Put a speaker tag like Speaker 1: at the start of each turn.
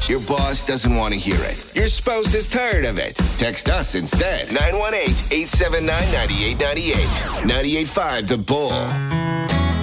Speaker 1: Your boss doesn't want to hear it. Your spouse is tired of it. Text us instead. 918-879-9898. 98.5 The Bull.